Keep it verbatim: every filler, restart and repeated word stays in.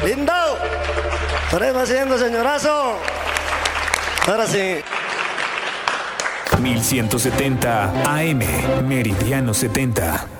Lindo. Estaremos haciendo, señorazo. Ahora sí. mil ciento setenta A M, Meridiano setenta.